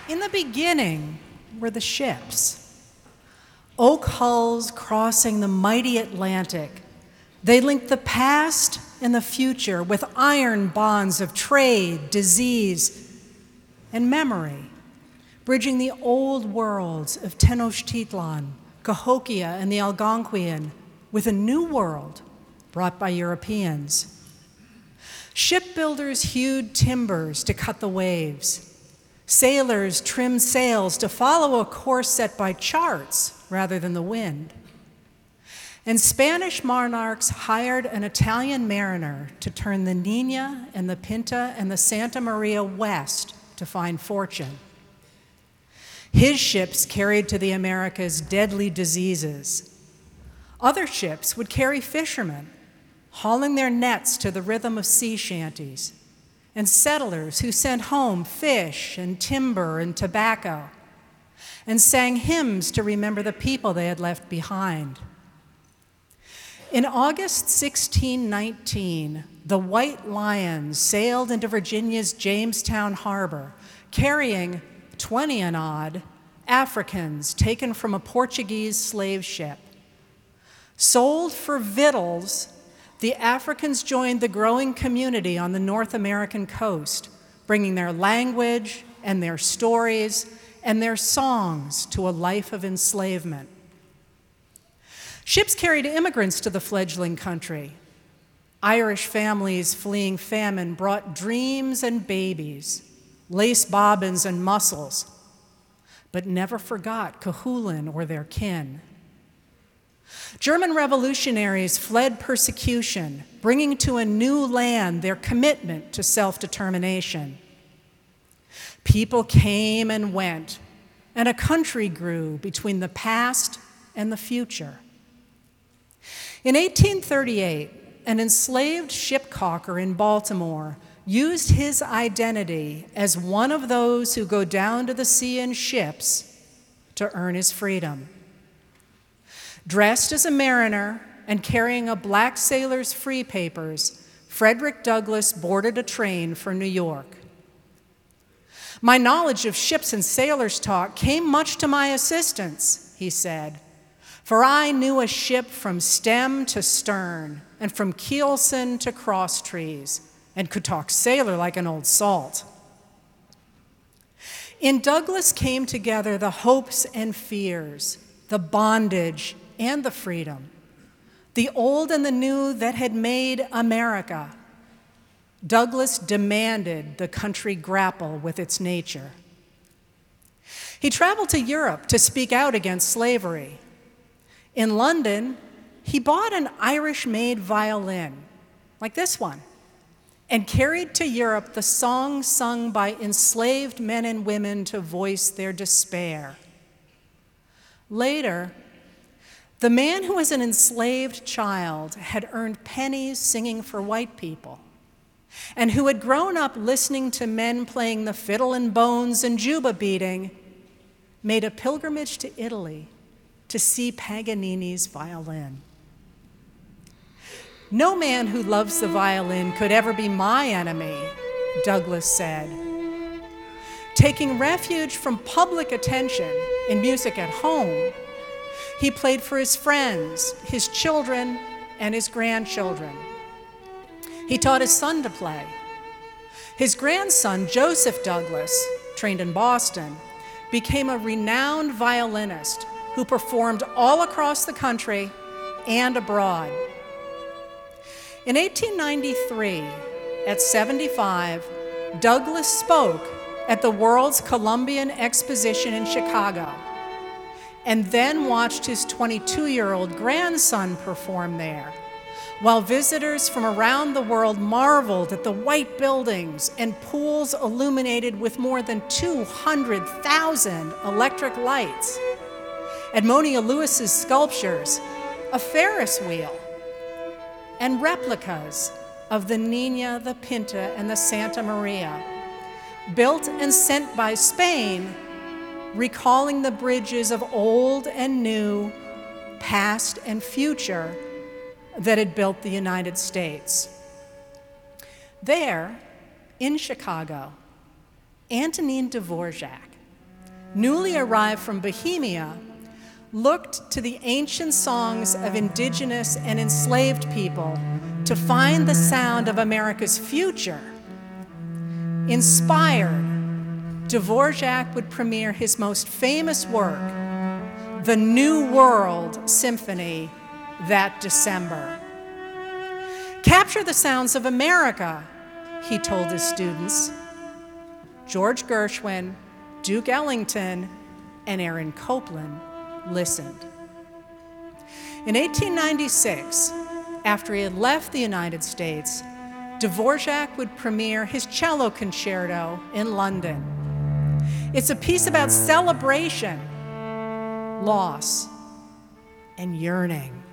In the beginning were the ships, oak hulls crossing the mighty Atlantic. They linked the past and the future with iron bonds of trade, disease, and memory, bridging the old worlds of Tenochtitlan, Cahokia, and the Algonquian with a new world brought by Europeans. Shipbuilders hewed timbers to cut the waves. Sailors trimmed sails to follow a course set by charts rather than the wind. And Spanish monarchs hired an Italian mariner to turn the Nina and the Pinta and the Santa Maria west to find fortune. His ships carried to the Americas deadly diseases. Other ships would carry fishermen, hauling their nets to the rhythm of sea shanties, and settlers who sent home fish and timber and tobacco, and sang hymns to remember the people they had left behind. In August 1619, the White Lions sailed into Virginia's Jamestown Harbor, carrying 20 and odd Africans taken from a Portuguese slave ship. Sold for victuals, the Africans joined the growing community on the North American coast, bringing their language and their stories and their songs to a life of enslavement. Ships carried immigrants to the fledgling country. Irish families fleeing famine brought dreams and babies, lace bobbins and mussels, but never forgot Cuchulainn or their kin. German revolutionaries fled persecution, bringing to a new land their commitment to self-determination. People came and went, and a country grew between the past and the future. In 1838, an enslaved shipcaulker in Baltimore used his identity as one of those who go down to the sea in ships to earn his freedom. Dressed as a mariner and carrying a black sailor's free papers, Frederick Douglass boarded a train for New York. "My knowledge of ships and sailors' talk came much to my assistance," he said, "for I knew a ship from stem to stern and from keelson to crosstrees, and could talk sailor like an old salt." In Douglass came together the hopes and fears, the bondage and the freedom, the old and the new that had made America. Douglass demanded the country grapple with its nature. He traveled to Europe to speak out against slavery. In London, he bought an Irish-made violin, like this one, and carried to Europe the songs sung by enslaved men and women to voice their despair. Later, the man who was an enslaved child had earned pennies singing for white people, and who had grown up listening to men playing the fiddle and bones and juba beating, made a pilgrimage to Italy to see Paganini's violin. "No man who loves the violin could ever be my enemy," Douglass said. Taking refuge from public attention in music at home, he played for his friends, his children, and his grandchildren. He taught his son to play. His grandson, Joseph Douglass, trained in Boston, became a renowned violinist who performed all across the country and abroad. In 1893, at 75, Douglass spoke at the World's Columbian Exposition in Chicago, and then watched his 22-year-old grandson perform there, while visitors from around the world marveled at the white buildings and pools illuminated with more than 200,000 electric lights, Edmonia Lewis's sculptures, a Ferris wheel, and replicas of the Nina, the Pinta, and the Santa Maria, built and sent by Spain, recalling the bridges of old and new, past and future, that had built the United States. There, in Chicago, Antonin Dvorak, newly arrived from Bohemia, looked to the ancient songs of indigenous and enslaved people to find the sound of America's future. Inspired, Dvorak would premiere his most famous work, the New World Symphony, that December. "Capture the sounds of America," he told his students. George Gershwin, Duke Ellington, and Aaron Copland listened. In 1896, after he had left the United States, Dvorak would premiere his cello concerto in London. It's a piece about celebration, loss, and yearning.